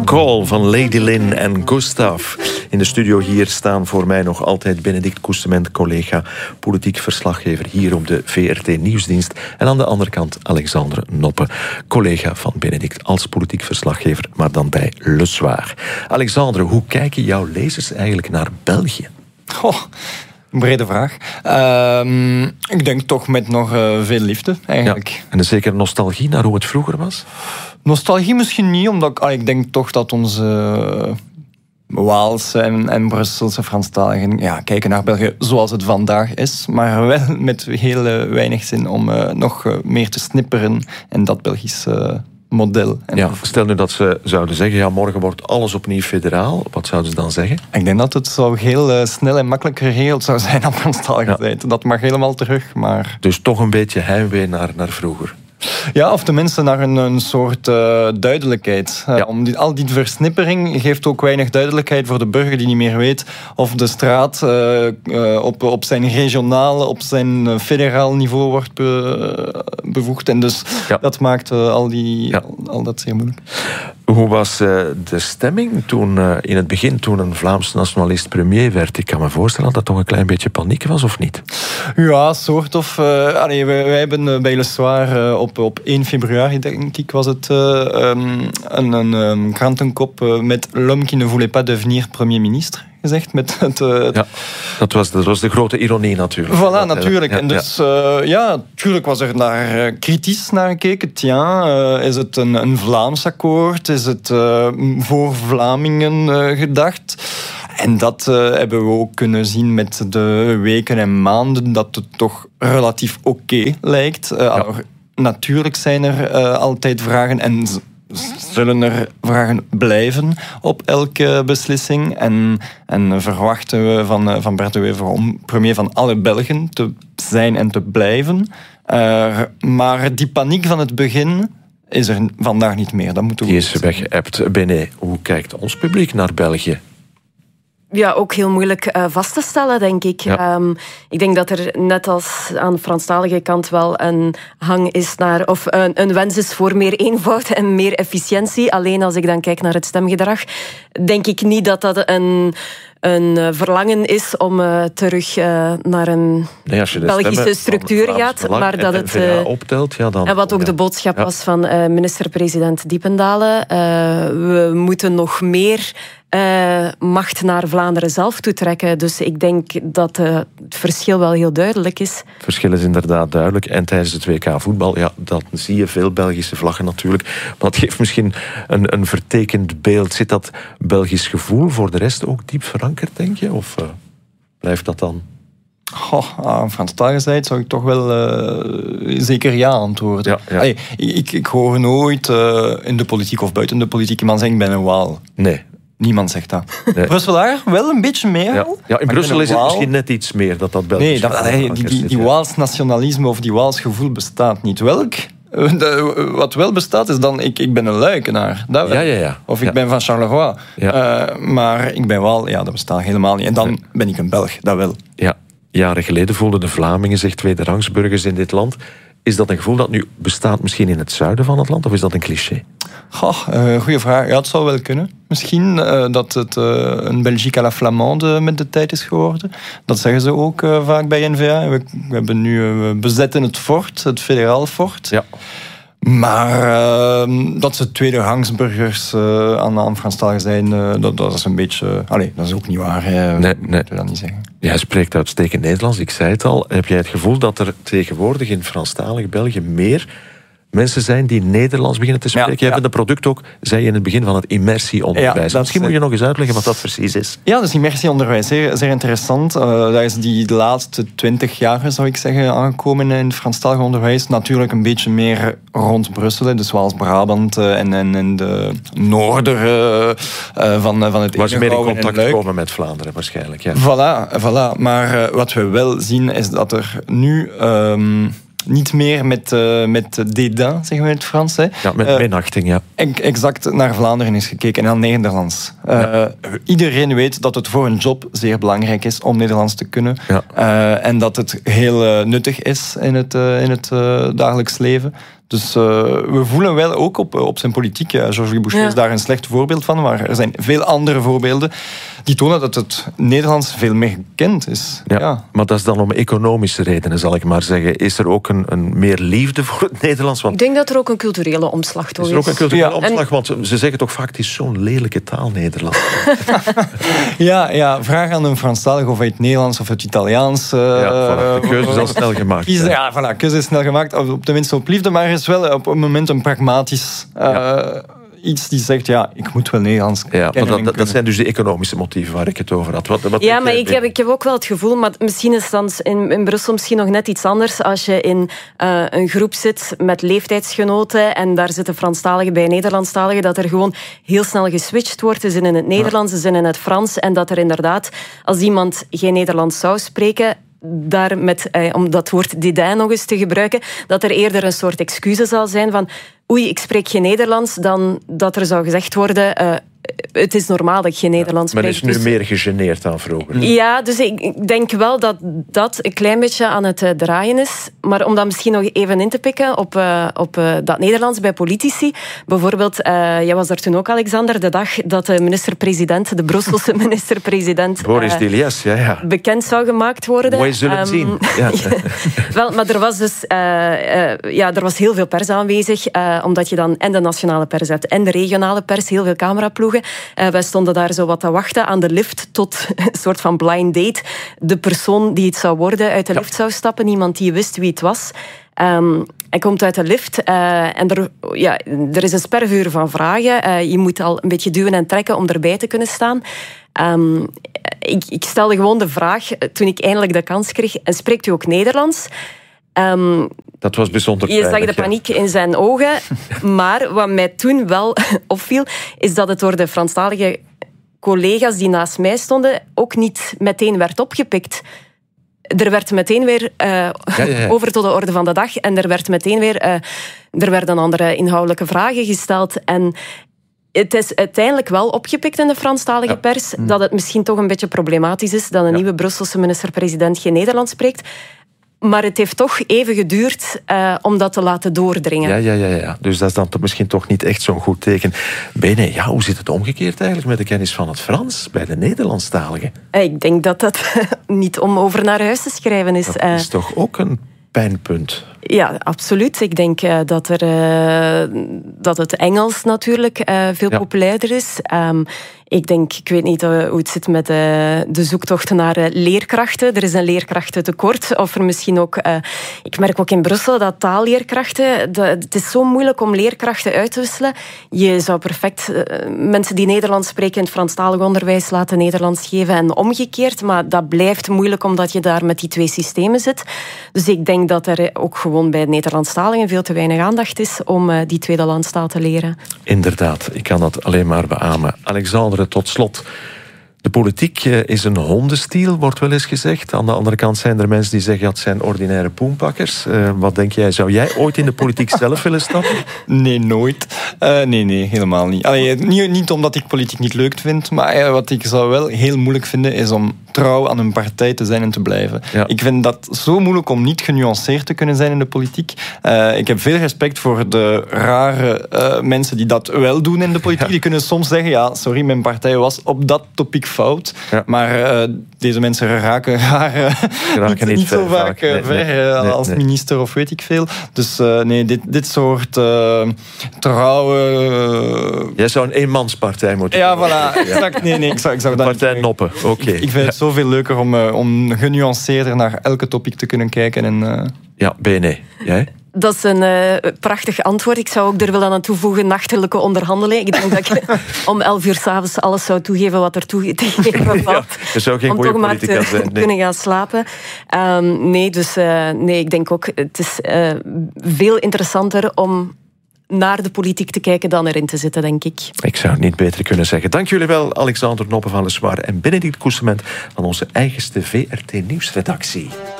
Call van Lady Lynn en Gustav. In de studio hier staan voor mij nog altijd Benedict Koestement, collega, politiek verslaggever hier op de VRT Nieuwsdienst. En aan de andere kant Alexandre Noppe, collega van Benedict als politiek verslaggever, maar dan bij Le Soir. Alexandre, hoe kijken jouw lezers eigenlijk naar België? Een brede vraag. Ik denk toch met nog veel liefde, eigenlijk. Ja, en een zekere nostalgie naar hoe het vroeger was? Nostalgie misschien niet, omdat ik denk toch dat onze Waalse en Brusselse Franstaligen kijken naar België zoals het vandaag is, maar wel met heel weinig zin om nog meer te snipperen in dat Belgische model. Stel nu dat ze zouden zeggen, morgen wordt alles opnieuw federaal. Wat zouden ze dan zeggen? Ik denk dat het zo heel snel en makkelijk geregeld zou zijn op Franstalige zijde. Dat mag helemaal terug, maar... Dus toch een beetje heimwee naar vroeger? Ja, of tenminste naar een soort duidelijkheid. Al die versnippering geeft ook weinig duidelijkheid voor de burger die niet meer weet of de straat op zijn regionale, op zijn federaal niveau wordt bevoegd. En dus dat maakt al dat zeer moeilijk. Hoe was de stemming toen, in het begin, toen een Vlaams nationalist premier werd? Ik kan me voorstellen dat dat toch een klein beetje paniek was, of niet? Ja, soort of. Wij hebben bij Le Soir op 1 februari, denk ik, was het een krantenkop met l'homme qui ne voulait pas devenir premier ministre gezegd. Dat was de grote ironie natuurlijk. Voilà, natuurlijk. En dus, natuurlijk was er naar kritisch naar gekeken. Is het een Vlaams akkoord? Is het voor Vlamingen gedacht? En dat hebben we ook kunnen zien met de weken en maanden, dat het toch relatief oké lijkt. Natuurlijk zijn er altijd vragen en zullen er vragen blijven op elke beslissing. En verwachten we van Bert de Wever om premier van alle Belgen te zijn en te blijven. Maar die paniek van het begin is er vandaag niet meer. Dat moeten we die is weggeëpt. Bene, hoe kijkt ons publiek naar België? Ja, ook heel moeilijk vast te stellen, denk ik. Ja. Ik denk dat er net als aan de Franstalige kant wel een hang is naar, of een wens is voor meer eenvoud en meer efficiëntie. Alleen als ik dan kijk naar het stemgedrag, denk ik niet dat dat een verlangen is om terug naar een Belgische structuur gaat, maar dat het optelt, dan... En wat ook de boodschap was van minister-president Diependalen, we moeten nog meer macht naar Vlaanderen zelf toetrekken. Dus ik denk dat het verschil wel heel duidelijk is. Het verschil is inderdaad duidelijk. En tijdens het WK voetbal, dan zie je veel Belgische vlaggen natuurlijk. Maar het geeft misschien een vertekend beeld. Zit dat Belgisch gevoel voor de rest ook diep verankerd, denk je? Of blijft dat dan... Aan Franstalige zijde zou ik toch wel zeker ja antwoorden. Ja. Ik hoor nooit in de politiek of buiten de politiek iemand zeggen, ik ben een Waal. Nee. Niemand zegt dat. Nee. Brusselaar wel een beetje meer. Ja, in Brussel is het misschien net iets meer dat Belgisch. Die Waals nationalisme of die Waals gevoel bestaat niet. Wat wel bestaat is dan, ik ben een Luikenaar. Dat wel. Ja. Of ik ben van Charleroi. Ja. Maar ik ben Waal, dat bestaat helemaal niet. En dan ben ik een Belg, dat wel. Ja. Jaren geleden voelden de Vlamingen zich tweederangsburgers in dit land. Is dat een gevoel dat nu bestaat misschien in het zuiden van het land, of is dat een cliché? Goeie vraag. Ja, het zou wel kunnen. Misschien dat het een Belgique à la Flamande met de tijd is geworden. Dat zeggen ze ook vaak bij N-VA. We hebben nu bezetten het fort, het federaal fort. Ja. Maar dat ze tweederangs aan Franstaligen zijn, dat is een beetje... dat is ook niet waar. Nee. Dat wil niet zeggen. Jij spreekt uitstekend Nederlands, ik zei het al. Heb jij het gevoel dat er tegenwoordig in Franstalig België meer mensen zijn die Nederlands beginnen te spreken? Je hebt in het product ook, zei je in het begin, van het immersieonderwijs. Misschien moet je nog eens uitleggen wat dat precies is. Ja, dus immersieonderwijs, zeer interessant. Dat is de laatste 20 jaar, zou ik zeggen, aangekomen in het Franstalig onderwijs. Natuurlijk een beetje meer rond Brussel, dus Waals-Brabant en de noorden van het waar ze meer in contact komen met Vlaanderen waarschijnlijk. Ja. Voilà. Maar wat we wel zien is dat er nu... niet meer met dédain, zeggen we in het Frans. Hè. Ja, met minachting, ja. Exact naar Vlaanderen is gekeken en naar Nederlands. Iedereen weet dat het voor een job zeer belangrijk is om Nederlands te kunnen. Ja. En dat het heel nuttig is in het dagelijks leven. Dus we voelen wel ook op zijn politiek. Georges Boucher is daar een slecht voorbeeld van, maar er zijn veel andere voorbeelden die tonen dat het Nederlands veel meer gekend is. Ja. Maar dat is dan om economische redenen, zal ik maar zeggen. Is er ook een meer liefde voor het Nederlands? Want ik denk dat er ook een culturele omslag toe is. Er is ook een culturele omslag, want ze zeggen toch vaak, het is zo'n lelijke taal, Nederlands. Ja, vraag aan een Franstalige of hij het Nederlands of het Italiaans... De keuze is al snel gemaakt. Ja, keuze is snel gemaakt, op tenminste op liefde, maar er is wel op een moment een pragmatisch... iets die zegt, ik moet wel Nederlands kennen. Maar dat zijn dus de economische motieven waar ik het over had. Wat maar ik heb ook wel het gevoel, maar misschien is het dan in Brussel misschien nog net iets anders als je in een groep zit met leeftijdsgenoten en daar zitten Franstaligen bij Nederlandstaligen, dat er gewoon heel snel geswitcht wordt. Ze zijn in het Nederlands, ze zijn in het Frans en dat er inderdaad, als iemand geen Nederlands zou spreken, daar om dat woord dédain nog eens te gebruiken, dat er eerder een soort excuus zal zijn van oei, ik spreek geen Nederlands, dan dat er zou gezegd worden het is normaal dat ik geen Nederlands spreek. Men is nu meer gegeneerd dan vroeger. Ja, dus ik denk wel dat dat een klein beetje aan het draaien is. Maar om dat misschien nog even in te pikken op dat Nederlands bij politici. Bijvoorbeeld, jij was daar toen ook, Alexander, de dag dat de Brusselse minister-president... Boris Diliès, bekend zou gemaakt worden. Mooi zullen zien. Wel, maar er was dus... er was heel veel pers aanwezig, omdat je dan en de nationale pers hebt en de regionale pers, heel veel cameraploegen. Wij stonden daar zo wat te wachten aan de lift tot een soort van blind date. De persoon die het zou worden uit de lift zou stappen. Niemand die wist wie het was. Hij komt uit de lift en er is een spervuur van vragen. Je moet al een beetje duwen en trekken om erbij te kunnen staan. Ik stelde gewoon de vraag, toen ik eindelijk de kans kreeg, en spreekt u ook Nederlands? Dat was bijzonder pijnlijk. Je zag de paniek in zijn ogen. Maar wat mij toen wel opviel, is dat het door de Franstalige collega's die naast mij stonden ook niet meteen werd opgepikt. Er werd meteen weer over tot de orde van de dag en er werden andere inhoudelijke vragen gesteld. En het is uiteindelijk wel opgepikt in de Franstalige pers dat het misschien toch een beetje problematisch is dat een nieuwe Brusselse minister-president geen Nederlands spreekt. Maar het heeft toch even geduurd om dat te laten doordringen. Ja. Dus dat is dan misschien toch niet echt zo'n goed teken. Bene, hoe zit het omgekeerd eigenlijk met de kennis van het Frans bij de Nederlandstaligen? Ik denk dat dat niet om over naar huis te schrijven is. Dat is toch ook een pijnpunt? Ja, absoluut. Ik denk dat het Engels natuurlijk veel populairder is. Ik weet niet hoe het zit met de zoektocht naar leerkrachten. Er is een leerkrachtentekort. Of er misschien ook... ik merk ook in Brussel dat taalleerkrachten... Het is zo moeilijk om leerkrachten uit te wisselen. Je zou perfect mensen die Nederlands spreken in het Franstalig onderwijs laten Nederlands geven en omgekeerd. Maar dat blijft moeilijk omdat je daar met die twee systemen zit. Dus ik denk dat er ook gewoon bij Nederlandstaligen veel te weinig aandacht is om die tweede landstaal te leren. Inderdaad, ik kan dat alleen maar beamen. Alexander, tot slot. De politiek is een hondenstiel, wordt wel eens gezegd. Aan de andere kant zijn er mensen die zeggen dat zijn ordinaire poenpakkers. Wat denk jij? Zou jij ooit in de politiek zelf willen stappen? Nee, nooit. Nee, helemaal niet. Niet omdat ik politiek niet leuk vind, maar wat ik zou wel heel moeilijk vinden is om trouw aan een partij te zijn en te blijven. Ja. Ik vind dat zo moeilijk om niet genuanceerd te kunnen zijn in de politiek. Ik heb veel respect voor de rare mensen die dat wel doen in de politiek. Ja. Die kunnen soms zeggen, sorry, mijn partij was op dat topic fout. Ja. Maar deze mensen raken niet zo vaak ver als minister of weet ik veel. Dus dit soort trouwe... Jij zou een eenmanspartij moeten doen. Ja, voilà. Exact. Nee, ik zou dat partij niet noppen, oké. Ik vind het zoveel leuker om genuanceerder naar elke topic te kunnen kijken. Ja, Bene. Jij? Dat is een prachtig antwoord. Ik zou ook er willen aan toevoegen nachtelijke onderhandeling. Ik denk dat ik om 11 uur 's avonds alles zou toegeven wat er te geven valt. Je zou geen goede politica zijn. Om kunnen gaan slapen. Ik denk ook, het is veel interessanter om naar de politiek te kijken dan erin te zitten, denk ik. Ik zou het niet beter kunnen zeggen. Dank jullie wel, Alexander Noppen van Le Soir en Bénédicte Coustement van onze eigenste VRT Nieuwsredactie.